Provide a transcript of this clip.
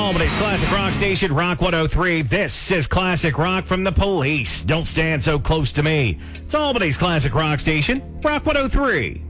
Albany's Classic Rock Station, Rock 103. This is Classic Rock from the Police. Don't stand so close to me. It's Albany's Classic Rock Station, Rock 103.